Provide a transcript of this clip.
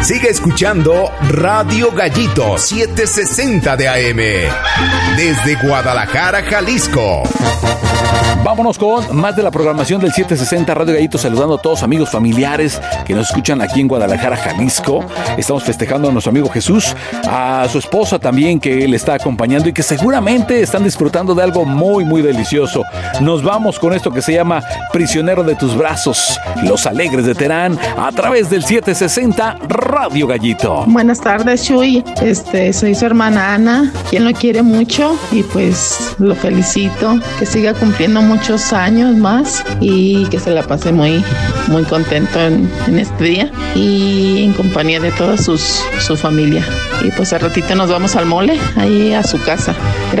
Sigue escuchando Radio Gallito 760 de AM desde Guadalajara, Jalisco. Vámonos con más de la programación del 760 Radio Gallito, saludando a todos amigos familiares que nos escuchan aquí en Guadalajara, Jalisco. Estamos festejando a nuestro amigo Jesús, a su esposa también que le está acompañando y que seguramente están disfrutando de algo muy, muy delicioso. Nos vamos con esto que se llama Prisionero de tus brazos, Los Alegres de Terán, a través del 760 Radio Gallito. Buenas tardes, Chuy. Soy su hermana Ana, quien lo quiere mucho y pues lo felicito, que siga cumpliendo muchos años más y que se la pase muy, muy contento en este día y en compañía de toda su familia. Y pues al ratito nos vamos al mole, ahí a su casa.